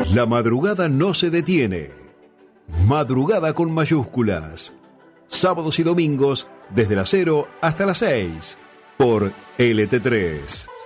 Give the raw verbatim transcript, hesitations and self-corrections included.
La madrugada no se detiene. Madrugada con mayúsculas. Sábados y domingos desde las cero hasta las seis por L T tres.